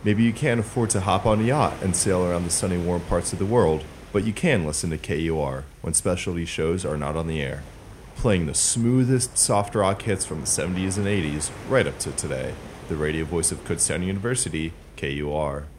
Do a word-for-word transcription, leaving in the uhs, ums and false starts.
Maybe you can't afford to hop on a yacht and sail around the sunny, warm parts of the world, but you can listen to K U R when specialty shows are not on the air. Playing the smoothest soft rock hits from the seventies and eighties right up to today. The radio voice of Kutztown University, K U R.